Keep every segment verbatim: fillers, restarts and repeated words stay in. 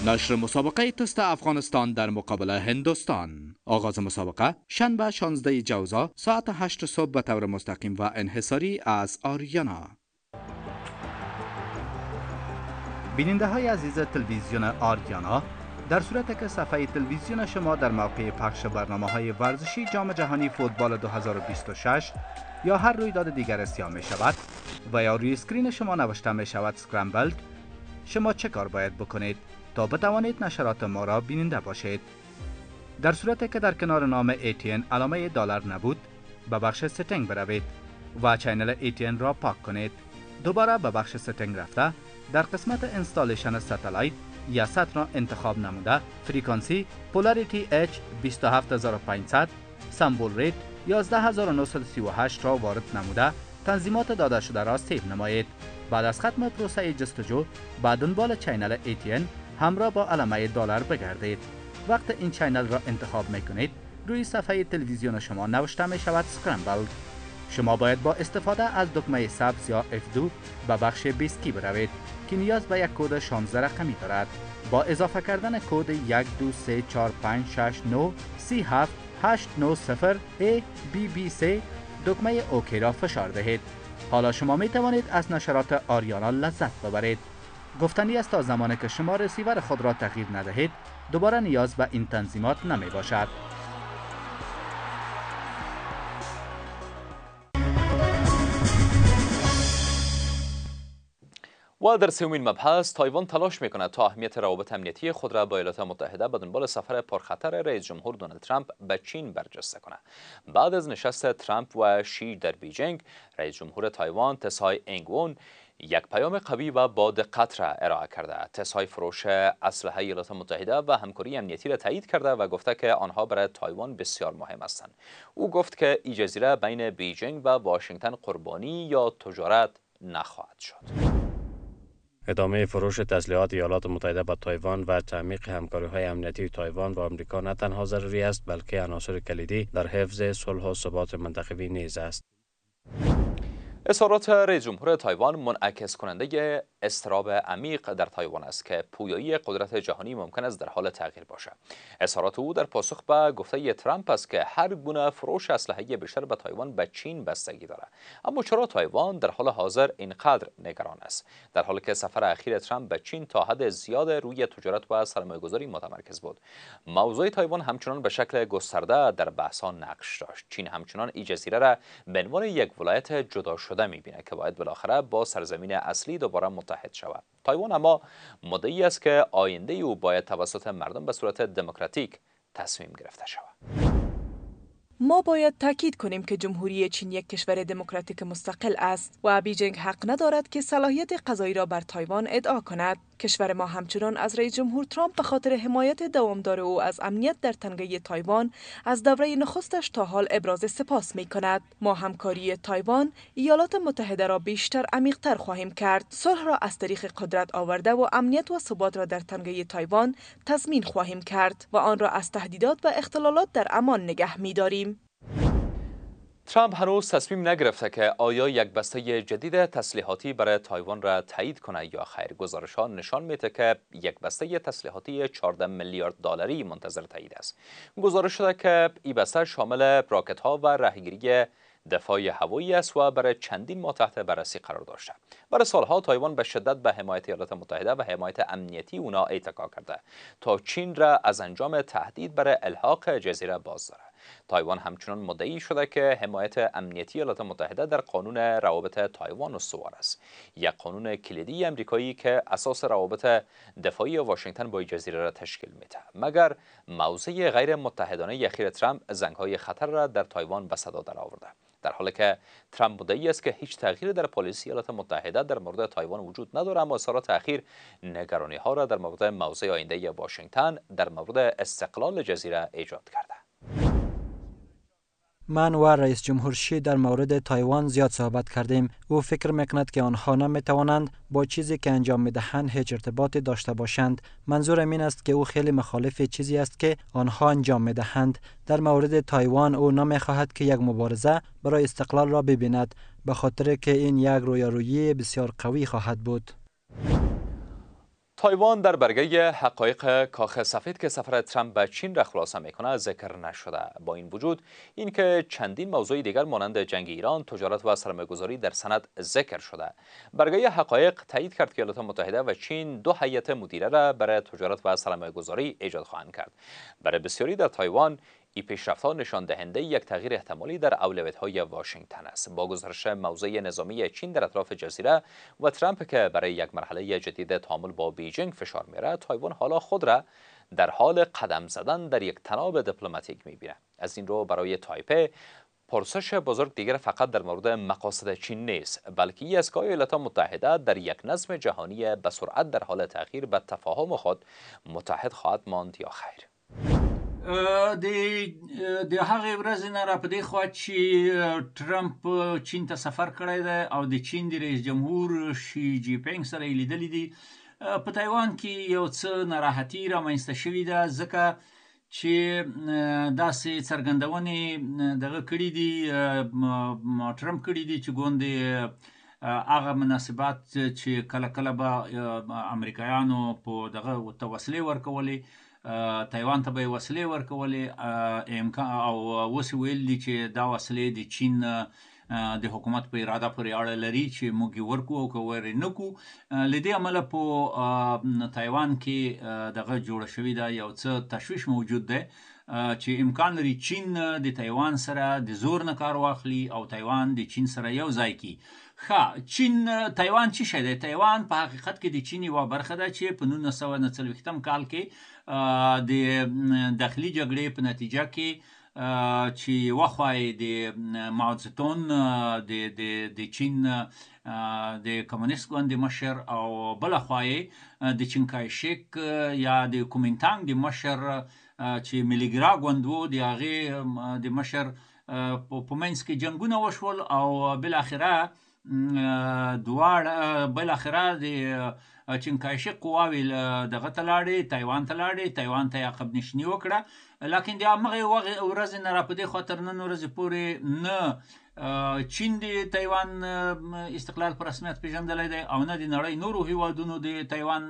نشر مسابقه تست افغانستان در مقابل هندوستان. آغاز مسابقه شنبه شانزده جوزا ساعت هشت صبح به طور مستقیم و انحصاری از آریانا. بیننده های عزیز تلویزیون آریانا، در صورت که صفحه تلویزیون شما در موقع پخش برنامه های ورزشی جام جهانی فوتبال دو هزار و بیست و شش یا هر رویداد دیگر سیاه می شود و یا روی اسکرین شما نوشته می شود سکرامبلد، شما چه کار باید بکنید تا بتوانید نشرات ما را بیننده باشید؟ در صورت که در کنار نام ای تی ان علامه دلار نبود، به بخش ستینگ بروید و چینل ای تی ان را پاک کنید. دوباره به بخش ستینگ رفته در قسمت انستالیشن ستلایت یا سات را انتخاب نموده فریکانسی پولاریتی اچ بیست و هفت هزار و پانصد، سمبول ریت یازده هزار و نهصد و سی و هشت را وارد نموده تنظیمات داده شده را سیو نمایید. بعد از ختم پروسه جستجو به دنبال چینل ای تی ان همراه با علامه دلار بگردید. وقت این چینل را انتخاب میکنید، روی صفحه تلویزیون شما نوشته می شود سکرامبلد. شما باید با استفاده از دکمه سبز یا اف دو به بخش بیست کی بروید که نیاز به یک کد شانزده رقمی دارد. با اضافه کردن کد یک دو سه چهار پنج شش نه سه هفت هشت نه صفر ای بی بی سه دکمه اوکی را فشار دهید. حالا شما می توانید از نشرات آریانا لذت ببرید. گفتنی است تا زمانی که شما رسیور خود را تغییر ندهید، دوباره نیاز به این تنظیمات نمی باشد. و در سومین مبحث، تایوان تلاش میکند تا اهمیت روابط امنیتی خود را با ایالات متحده به دنبال سفر پرخطر رئیس جمهور دونالد ترامپ به چین برجسته کند. بعد از نشست ترامپ و شی در بیجینگ، رئیس جمهور تایوان تسای اینگوون یک پیام قوی و با دقت را ارائه کرده. تسای فروش اسلحه ایالات متحده و همکاری امنیتی را تایید کرده و گفته که آنها برای تایوان بسیار مهم هستند. او گفت که این جزیره بین بیجینگ و واشنگتن قربانی یا تجارت نخواهد شد. ادامه فروش تسلیحات ایالات متحده به تایوان و تعمیق همکاری‌های امنیتی تایوان و آمریکا نه تنها ضروری است، بلکه عناصر کلیدی در حفظ صلح و ثبات منطقوی نیز است. اظهارات رئیس جمهور تایوان منعکس کننده اضطراب عمیق در تایوان است که پویایی قدرت جهانی ممکن است در حال تغییر باشد. اظهارات او در پاسخ به گفته ترامپ است که هر گونه فروش اسلحه بیشتر به تایوان به چین بستگی دارد. اما چرا تایوان در حال حاضر اینقدر نگران است، در حالی که سفر اخیر ترامپ به چین تا حد زیاد روی تجارت و سرمایه‌گذاری متمرکز بود؟ موضوع تایوان همچنان به شکل گسترده در بحث‌ها نقش داشت. چین همچنان این جزیره را به عنوان یک ولایت جدا شده می‌بیند که باید بالاخره با سرزمین اصلی دوباره متحد شود. تایوان اما مدعی است که آینده او باید توسط مردم به صورت دموکراتیک تصمیم گرفته شود. ما باید تاکید کنیم که جمهوری چین یک کشور دموکراتیک مستقل است و بیجینگ حق ندارد که صلاحیت قضایی را بر تایوان ادعا کند. کشور ما همچنان از رئیس جمهور ترامپ به خاطر حمایت دوامدار او از امنیت در تنگه تایوان از دوره نخستش تا حال ابراز سپاس می کند. ما همکاری تایوان ایالات متحده را بیشتر عمیق‌تر خواهیم کرد، صلح را از طریق قدرت آورده و امنیت و ثبات را در تنگه تایوان تضمین خواهیم کرد و آن را از تهدیدات و اختلالات در امان نگه می داریم. ترامپ هنوز تصمیم نگرفته که آیا یک بسته جدید تسلیحاتی برای تایوان را تایید کند یا خیر. گزارش‌ها نشان می‌دهد که یک بسته تسلیحاتی چهارده میلیارد دلاری منتظر تایید است. گزارش شده که این بسته شامل راکت‌ها و راهگیری دفاع هوایی است و برای چندین ماه تحت بررسی قرار داشته. برای سالها تایوان به شدت به حمایت ایالات متحده و حمایت امنیتی اونا اتکا کرده تا چین را از انجام تهدید برای الحاق جزیره باز داره. تایوان همچنان مدعی شده که حمایت امنیتی ایالات متحده در قانون روابط تایوان استوار است، یک قانون کلیدی آمریکایی که اساس روابط دفاعی واشنگتن با جزیره را تشکیل میده. مگر موضع غیر متحدانه اخیر ترامپ زنگ‌های خطر را در تایوان به صدا درآورده، در حالی که ترامپ مدعی است که هیچ تغییری در پالیسی ایالات متحده در مورد تایوان وجود ندارد، اما اظهارات اخیر نگرانی‌ها را در مورد موضع آینده واشنگتن در مورد استقلال جزیره ایجاد کرده. من و رئیس جمهور شی در مورد تایوان زیاد صحبت کردیم. او فکر میکند که آنها نمیتوانند با چیزی که انجام میدهند هیچ ارتباطی داشته باشند. منظورم این است که او خیلی مخالف چیزی است که آنها انجام میدهند. در مورد تایوان او نمیخواهد که یک مبارزه برای استقلال را ببیند، به خاطر که این یک رویارویی بسیار قوی خواهد بود. تایوان در برگه حقایق کاخ سفید که سفر ترامپ به چین را خلاصه میکنه ذکر نشده. با این وجود اینکه چندین موضوع دیگر مانند جنگ ایران، تجارت و سرمایه‌گذاری در سند ذکر شده. برگه حقایق تایید کرد که ایالات متحده و چین دو هیئت مدیره را برای تجارت و سرمایه‌گذاری ایجاد خواهند کرد. برای بسیاری در تایوان این پیشرفت‌ها نشان دهنده یک تغییر احتمالی در اولویت‌های واشنگتن است. با گزارش موضع نظامی چین در اطراف جزیره و ترامپ که برای یک مرحله جدید تعامل با بیجینگ فشار می‌آورد، تایوان حالا خود را در حال قدم زدن در یک تناب دیپلماتیک می‌بیند. از این رو برای تایپه پرسش بزرگ دیگر فقط در مورد مقاصد چین نیست، بلکه ای است که ایالات متحده در یک نظم جهانی به سرعت در حال تغییر به تفاهم خود متحد خواهد ماند یا خیر. د د هغه ورځې نه را پدې خوا چې ټرمپ چین ته سفر کړی دی او د چین د رئیس جمهور شي جی پینګ سره یې لیدلی دي، په تایوان کې یو څه ناراحتي رامنځته شوې ده، ځکه چې داسې څرګندونې دغه کړي دي، ټرمپ کړي دي چې ګوندې هغه مناسبات چې کله کله به امریکایانو په دغه ته وسلې ورکولې، تایوان ته به یې وسلې ورکولې، امکان او اوس یې ویل دي چې دا وسلې د چین د حکومت په اراده پورې اړه لري چې موږ یې ورکو او که ور یې نه کړو. له دې امله په تایوان کې دغه جوړه شوې ده، یو څه تشویش موجود دی چې امکان لري چین د تایوان سره د زور نه کار واخلي او تایوان د چین سره یو ځای کړي. ښه، چین تایوان څه شی دی؟ تایوان په حقیقت کې د چین یوه برخه ده چې په نولس سوه نه څلوېښتم کال کې د داخلي جګړې په نتیجه کې چې یوه خوا یې د ماو زدونګ د د چین د کمونیست ګوند مشر او بله خوا یې د چینګای شیک یا د کومینتانګ د مشر چې ملیګرا ګوند و، د هغې د مشر په منځ کې جنګونه وشول او بالاخره دواړه بالاخره د چینګای شیک قواوې دغه ته لاړې، تایوان ته لاړې، تایوان ته یې عقب نشیني وکړه، لیکن د همغې ورځې نه را په دې خوا تر نن ورځې پورې نه چین د تایوان استقلال په رسمیت پېژندلی دی او نه د نړۍ نورو هیوادونو د تایوان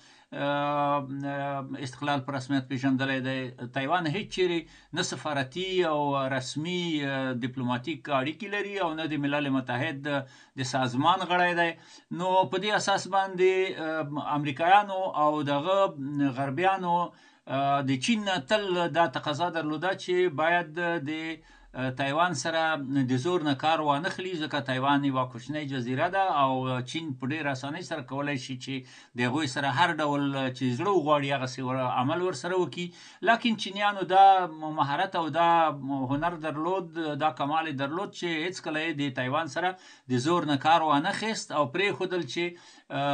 استقلال په رسمیت پېژندلی دی. تایوان هیڅ چیرې نه سفارتي او رسمي ډیپلوماتیک اړیکې لري او نه د ملل متحد د سازمان غړی دی. نو په دې اساس باندې امریکایانو او دغه غربیانو د چین تل دا تقاضا درلوده چې باید د تایوان سره د زور نه کار وانه خلي، ځکه تایوان یوه کوچنۍ جزیره ده او چین په ډېر اسانۍ سره کولی شي چې د هغوی سره هر ډول چې زړه وغواړي هغسې عمل ورسره وکړي. لیکن چینیانو دا مهارت او دا هنر درلود، دا کمال یې درلود چې هېڅکله یې د تایوان سره د زور نه کار وانه خیست او پرېښودل چې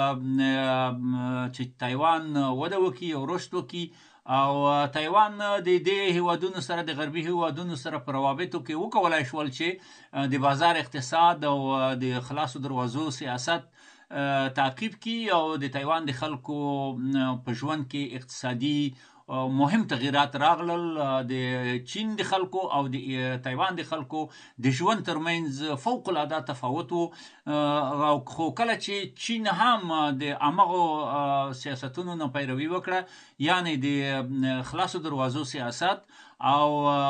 چې تایوان وده وکړي او رشد وکړي او تایوان د دې هیوادونو سره د غربي هیوادونو سره په روابطو کې وکولای شول چې د بازار اقتصاد او د خلاصو دروازو سیاست تعقیب کړي او د تایوان د خلکو په ژوند کې اقتصادي مهم تغییرات راغلل. د چین د خلکو او د تایوان د خلکو د ژوند ترمنځ فوق العاده تفاوت و، خو کله چې چین هم د همغو سیاستونو نه پیروي وکړه، یعنې د خلاصو دروازو سیاست او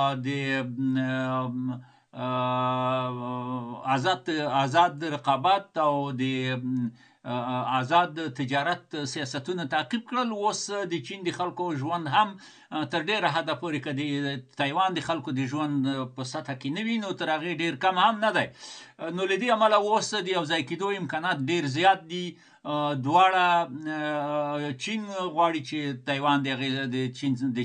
د آزاد آزاد رقابت او د آزاد تجارت سیاستونه تعقیب کړل، اوس د چین د خلکو ژوند هم تر ډېره حده پورې که د تایوان د خلکو د ژوند په سطحه کې نه وي نو تر هغې ډېر کم هم نه دی. نو له دې امله اوس د یو ځای کېدو امکانات ډېر زیات دي. دواړه چین غواړي چې تایوان د هغې د چین د